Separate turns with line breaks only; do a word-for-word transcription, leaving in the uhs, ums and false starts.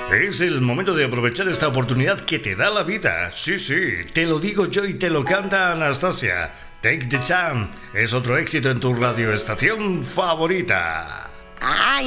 Es el momento de aprovechar esta oportunidad que te da la vida. Sí, sí, te lo digo yo y te lo canta Anastasia. Take the Chance es otro éxito en tu radioestación favorita.
Ay,